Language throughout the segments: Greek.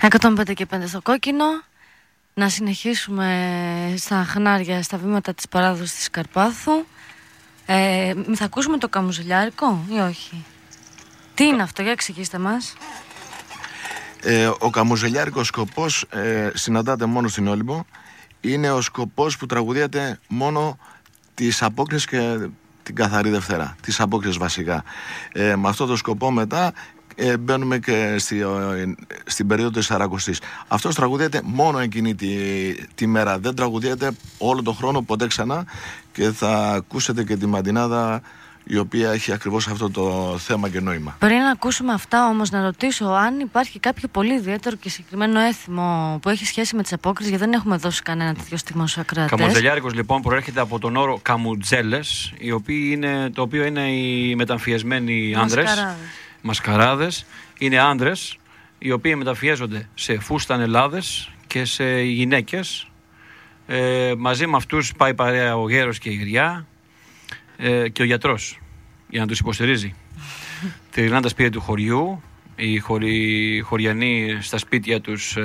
105 και 5 στο κόκκινο. Να συνεχίσουμε στα χνάρια, στα βήματα της παράδοσης της Καρπάθου. Θα ακούσουμε το καμουζελιάρικο ή όχι? Τι είναι αυτό, για εξηγήστε μας. Ο καμουζελιάρικος σκοπός συναντάται μόνο στην Όλυμπο. Είναι ο σκοπός που τραγουδιέται μόνο τις απόκριες και την καθαρή Δευτέρα. Τις απόκριες βασικά. Με αυτό το σκοπό μετά μπαίνουμε και στην περίοδο της Σαρακοστής. Αυτός τραγουδιέται μόνο εκείνη τη μέρα. Δεν τραγουδιέται όλο τον χρόνο ποτέ ξανά. Και θα ακούσετε και τη μαντινάδα, η οποία έχει ακριβώς αυτό το θέμα και νόημα. Πριν να ακούσουμε αυτά όμως, να ρωτήσω αν υπάρχει κάποιο πολύ ιδιαίτερο και συγκεκριμένο έθιμο που έχει σχέση με τις απόκριες, γιατί δεν έχουμε δώσει κανένα τέτοιο στίγμα στους ακροατές. Καμουζελιάρικος λοιπόν προέρχεται από τον όρο καμουτζέλες, το οποίο είναι οι μεταμφιεσμένοι άνδρες, μασκαράδες. Είναι άνδρες οι οποίοι μεταμφιέζονται σε φούστανελάδες και σε γυναίκες. Μαζί με αυτούς πάει παρέα ο γέρος και η γριά και ο γιατρός για να τους υποστηρίζει. Τριγυρνάνε τα σπίτια του χωριού, οι χωριανοί στα σπίτια τους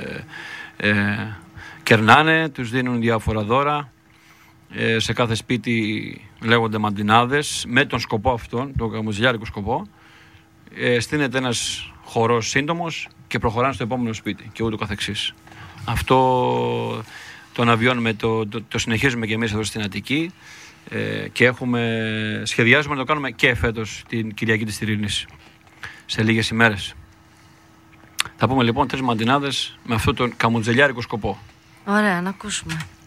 κερνάνε, τους δίνουν διάφορα δώρα. Σε κάθε σπίτι λέγονται μαντινάδες με τον σκοπό αυτόν, τον καμουζελιάρικο σκοπό. Στείνεται ένας χορός σύντομος και προχωράνε στο επόμενο σπίτι και ούτω καθεξής. Αυτό το αναβιώνουμε, το συνεχίζουμε και εμείς εδώ στην Αττική και σχεδιάζουμε να το κάνουμε και φέτος την Κυριακή της Ειρήνης σε λίγες ημέρες. Θα πούμε λοιπόν 3 μαντινάδες με αυτόν τον καμουτζελιάρικο σκοπό. Ωραία, να ακούσουμε.